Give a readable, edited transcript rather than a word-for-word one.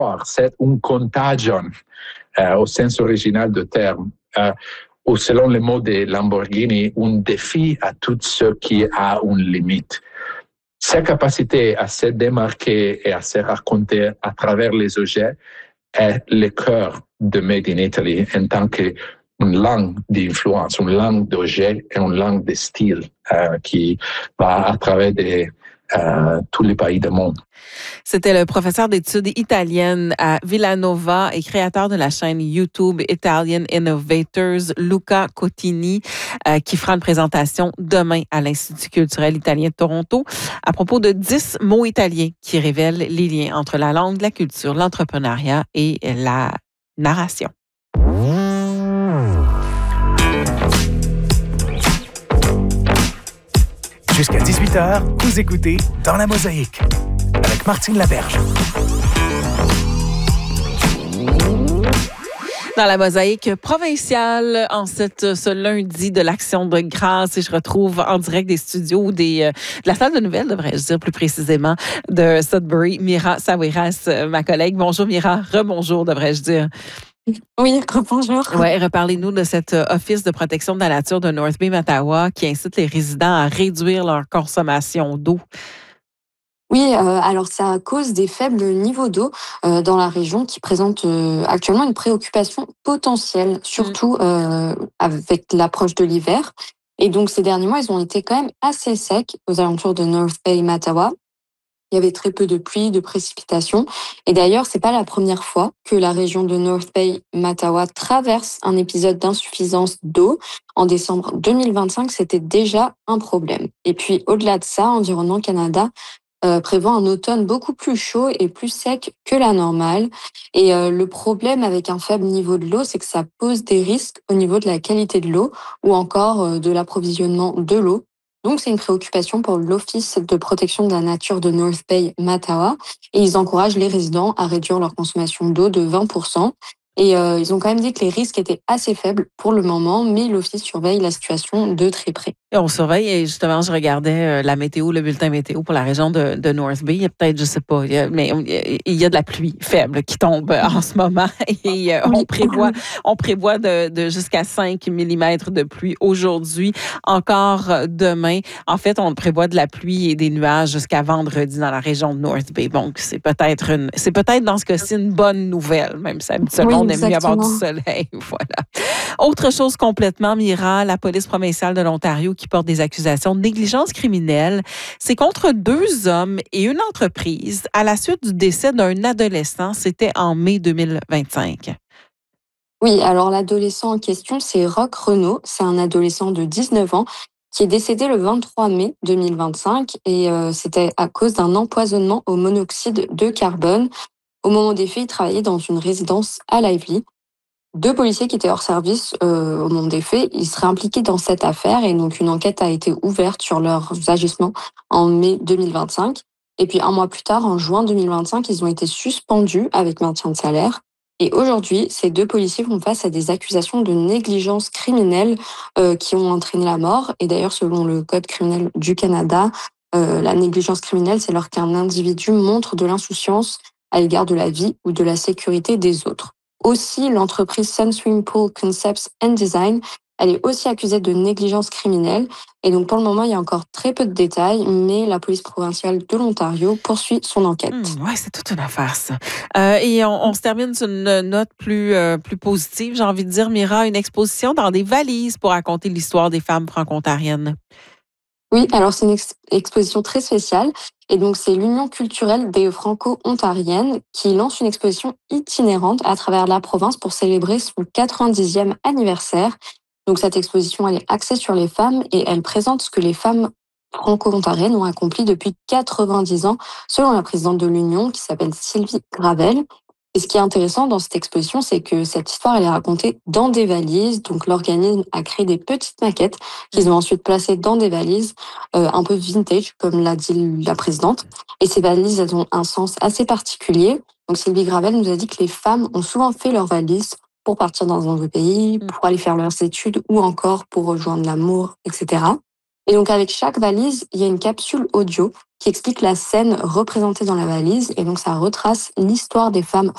C'est un contagion au sens original du terme, ou selon les mots de Lamborghini, un défi à tout ce qui a une limite. Sa capacité à se démarquer et à se raconter à travers les objets est le cœur de Made in Italy en tant qu'une langue d'influence, une langue d'objet et une langue de style qui va à travers tous les pays du monde. C'était le professeur d'études italiennes à Villanova et créateur de la chaîne YouTube Italian Innovators, Luca Cotini, qui fera une présentation demain à l'Institut culturel italien de Toronto à propos de 10 mots italiens qui révèlent les liens entre la langue, la culture, l'entrepreneuriat et la narration. Jusqu'à 18h, vous écoutez Dans la Mosaïque avec Martine Laberge. Dans la Mosaïque provinciale, ce lundi de l'Action de grâce, et je retrouve en direct des studios de la salle de nouvelles, devrais-je dire plus précisément, de Sudbury, Mira Sawiras, ma collègue. Bonjour Mira, rebonjour devrais-je dire. Oui, bonjour. Oui, reparlez-nous de cet Office de protection de la nature de North Bay, Mattawa, qui incite les résidents à réduire leur consommation d'eau. Oui, alors c'est à cause des faibles niveaux d'eau dans la région qui présente actuellement une préoccupation potentielle, surtout avec l'approche de l'hiver. Et donc ces derniers mois, ils ont été quand même assez secs aux alentours de North Bay, Mattawa. Il y avait très peu de pluie, de précipitations. Et d'ailleurs, c'est pas la première fois que la région de North Bay, Mattawa traverse un épisode d'insuffisance d'eau. En décembre 2025, c'était déjà un problème. Et puis, au-delà de ça, Environnement Canada prévoit un automne beaucoup plus chaud et plus sec que la normale. Et le problème avec un faible niveau de l'eau, c'est que ça pose des risques au niveau de la qualité de l'eau ou encore de l'approvisionnement de l'eau. Donc, c'est une préoccupation pour l'Office de protection de la nature de North Bay, Mattawa. Et ils encouragent les résidents à réduire leur consommation d'eau de 20%. Et ils ont quand même dit que les risques étaient assez faibles pour le moment, mais l'Office surveille la situation de très près. Et on surveille, et justement, je regardais la météo, le bulletin météo pour la région de North Bay. Il y a peut-être, je sais pas, mais il y a de la pluie faible qui tombe en ce moment. Et on prévoit de jusqu'à 5 mm de pluie aujourd'hui, encore demain. En fait, on prévoit de la pluie et des nuages jusqu'à vendredi dans la région de North Bay. Donc, c'est peut-être dans ce cas-ci une bonne nouvelle, même si habituellement, on aime mieux avoir du soleil. Voilà. Autre chose complètement, Mira, la police provinciale de l'Ontario qui porte des accusations de négligence criminelle. C'est contre 2 hommes et une entreprise à la suite du décès d'un adolescent. C'était en mai 2025. Oui, alors l'adolescent en question, c'est Roch Renaud. C'est un adolescent de 19 ans qui est décédé le 23 mai 2025 et c'était à cause d'un empoisonnement au monoxyde de carbone. Au moment des faits, il travaillait dans une résidence à Lively. 2 policiers qui étaient hors service au moment des faits, ils seraient impliqués dans cette affaire et donc une enquête a été ouverte sur leurs agissements en mai 2025. Et puis 1 mois plus tard, en juin 2025, ils ont été suspendus avec maintien de salaire. Et aujourd'hui, ces 2 policiers font face à des accusations de négligence criminelle qui ont entraîné la mort. Et d'ailleurs, selon le Code criminel du Canada, la négligence criminelle, c'est lorsqu'un individu montre de l'insouciance à l'égard de la vie ou de la sécurité des autres. Aussi, l'entreprise Sun Swimming Pool Concepts and Design, elle est aussi accusée de négligence criminelle. Et donc, pour le moment, il y a encore très peu de détails, mais la police provinciale de l'Ontario poursuit son enquête. Oui, c'est toute une affaire, ça. Et on se termine sur une note plus positive, j'ai envie de dire, Mira, une exposition dans des valises pour raconter l'histoire des femmes franco-ontariennes. Oui, alors c'est une exposition très spéciale. Et donc, c'est l'Union culturelle des Franco-Ontariennes qui lance une exposition itinérante à travers la province pour célébrer son 90e anniversaire. Donc, cette exposition, elle est axée sur les femmes et elle présente ce que les femmes franco-ontariennes ont accompli depuis 90 ans, selon la présidente de l'Union, qui s'appelle Sylvie Gravel. Et ce qui est intéressant dans cette exposition, c'est que cette histoire, elle est racontée dans des valises. Donc, l'organisme a créé des petites maquettes qu'ils ont ensuite placées dans des valises un peu vintage, comme l'a dit la présidente. Et ces valises, elles ont un sens assez particulier. Donc, Sylvie Gravel nous a dit que les femmes ont souvent fait leurs valises pour partir dans un autre pays, pour aller faire leurs études ou encore pour rejoindre l'amour, etc. Et donc, avec chaque valise, il y a une capsule audio qui explique la scène représentée dans la valise. Et donc, ça retrace l'histoire des femmes